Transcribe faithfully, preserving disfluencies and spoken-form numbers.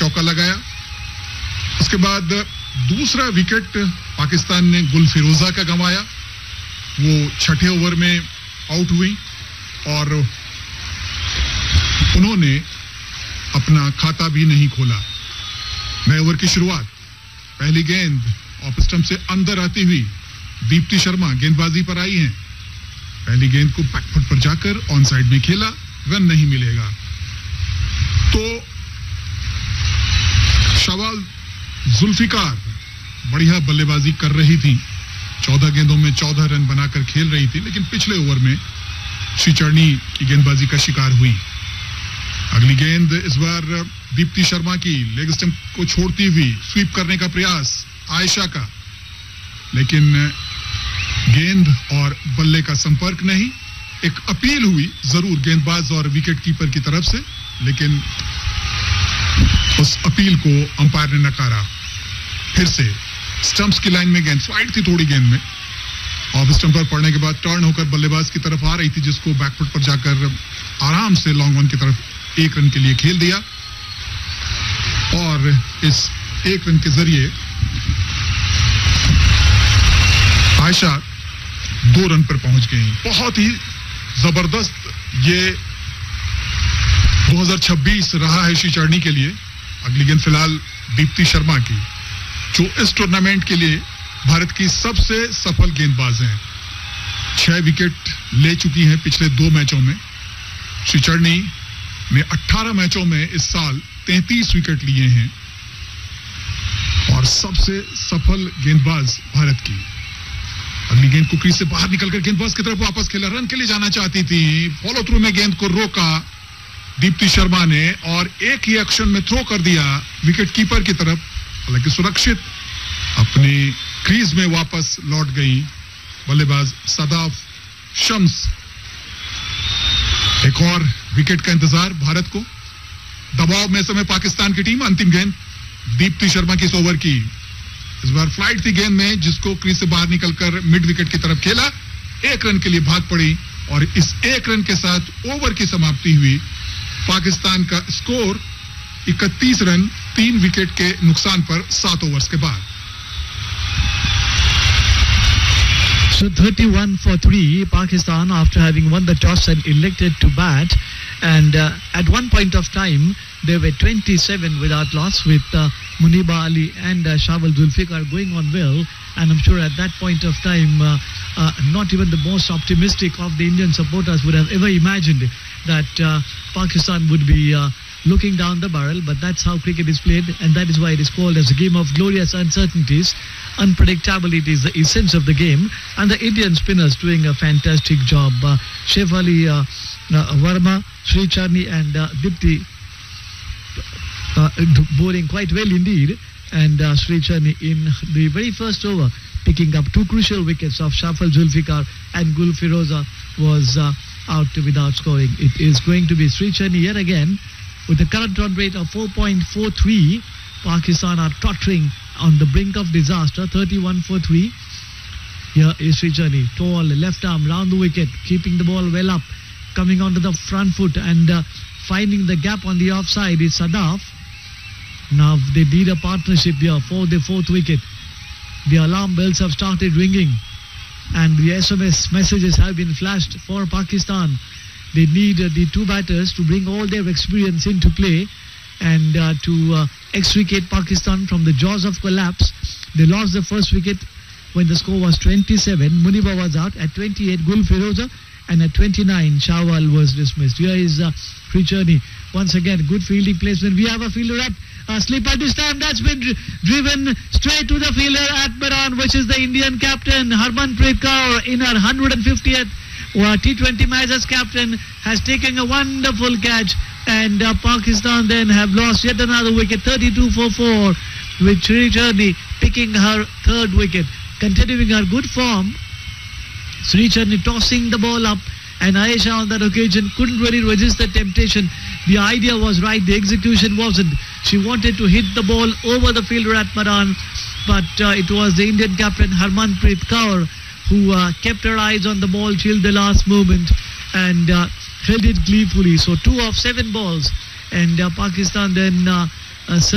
चौका लगाया। उसके बाद दूसरा विकेट पाकिस्तान ने गुल फिरोजा का गंवाया, वो छठे ओवर में आउट हुई और उन्होंने अपना खाता भी नहीं खोला। नए ओवर की शुरुआत, पहली गेंद ऑफ स्टंप से अंदर आती हुई दीप्ति शर्मा गेंदबाजी पर आई हैं। पहली गेंद को बैकफुट पर जाकर ऑन साइड में खेला, रन नहीं मिलेगा। तो शवाल जुल्फिकार बढ़िया बल्लेबाजी कर रही थी, चौदह गेंदों में चौदह रन बनाकर खेल रही थी, लेकिन पिछले ओवर में श्रीचरणी की गेंदबाजी का शिकार हुई। अगली गेंद इस बार दीप्ति शर्मा की लेग स्टंप को छोड़ती हुई स्वीप करने का प्रयास आयशा का, लेकिन गेंद और बल्ले का संपर्क नहीं। एक अपील हुई जरूर गेंदबाज और विकेट कीपर की तरफ से, लेकिन उस अपील को अंपायर ने नकारा। फिर से स्टंप्स की लाइन में गेंद स्लाइड थी थोड़ी गेंद में, ऑफ स्टंप पर पड़ने के बाद टर्न होकर बल्लेबाज की तरफ आ रही थी, जिसको बैकफुट पर जाकर आराम से लॉन्ग ऑन की तरफ एक रन के लिए खेल दिया और इस एक रन के जरिए आयशा दो रन पर पहुंच गई। बहुत ही जबरदस्त ये दो हज़ार छब्बीस रहा है श्रीचरणी के लिए। अगली गेंद फिलहाल दीप्ति शर्मा की, जो इस टूर्नामेंट के लिए भारत की सबसे सफल गेंदबाज हैं। छह विकेट ले चुकी हैं पिछले दो मैचों में। श्रीचरणी ने अठारह मैचों में इस साल तैंतीस विकेट लिए हैं और सबसे सफल गेंदबाज भारत की। अगली गेंद को क्रीज से बाहर निकलकर गेंदबाज की तरफ वापस खेला, रन के लिए जाना चाहती थी, फॉलो थ्रू में गेंद को रोका दीप्ति शर्मा ने और एक ही एक्शन में थ्रो कर दिया विकेट कीपर की तरफ। हालांकि सुरक्षित अपनी क्रीज में वापस लौट गई बल्लेबाज सदाफ शम्स। एक और विकेट का इंतजार भारत को। दबाव में समय पाकिस्तान की टीम। अंतिम गेंद दीप्ति शर्मा की इस ओवर की, इस बार फ्लाइट थी गेंद में, जिसको क्रीज से बाहर निकलकर मिड विकेट की तरफ खेला, एक रन के लिए भाग पड़ी और इस एक रन के साथ ओवर की समाप्ति हुई। पाकिस्तान का स्कोर इकतीस रन, तीन विकेट के नुकसान पर सात ओवर्स के बाद। So thirty-one for three, Pakistan, after having won the toss and elected to bat, and uh, at one point of time they were twenty-seven without loss, with uh, Muniba Ali and uh, Shawal Zulfikar going on well, and I'm sure at that point of time uh, uh, not even the most optimistic of the Indian supporters would have ever imagined that uh, Pakistan would be uh, looking down the barrel, but that's how cricket is played, and that is why it is called as a game of glorious uncertainties. Unpredictability is the essence of the game, and the Indian spinners doing a fantastic job. Uh, Shefali uh, uh, Verma, Sreecharni and uh, Dipti uh, bowling quite well indeed, and uh, Sreecharni in the very first over picking up two crucial wickets of Shafal Zulfikar, and Gul Firoza was uh, out without scoring. It is going to be Sreecharni yet again with a current run rate of four point four three. Pakistan are tottering on the brink of disaster. Thirty-one for three. Here is Sreecharni, tall left arm round the wicket, keeping the ball well up, coming onto the front foot and uh, finding the gap on the offside is Sadaf. Now they need a partnership here for the fourth wicket. The alarm bells have started ringing and the S M S messages have been flashed for Pakistan. They need uh, the two batters to bring all their experience into play and uh, to uh, extricate Pakistan from the jaws of collapse. They lost the first wicket when the score was twenty-seven. Muniba was out. At twenty-eight, Gul Firoza, and at twenty-nine, Shawal was dismissed. Here is uh, Sreecharni. Once again, good fielding placement. We have a fielder at uh, slipper this time. That's been dri- driven straight to the fielder at Maran, which is the Indian captain, Harmanpreet Kaur, in her one hundred fiftieth uh, T twenty match as captain, has taken a wonderful catch. And uh, Pakistan then have lost yet another wicket, thirty-two for four, with Sreecharni picking her third wicket. Continuing her good form, Sreecharni tossing the ball up, and Ayesha on that occasion couldn't really resist the temptation. The idea was right, the execution wasn't. She wanted to hit the ball over the fielder at Maran, but uh, it was the Indian captain Harmanpreet Kaur who uh, kept her eyes on the ball till the last moment and uh, held it gleefully. So two of seven balls, and uh, Pakistan then uh, uh,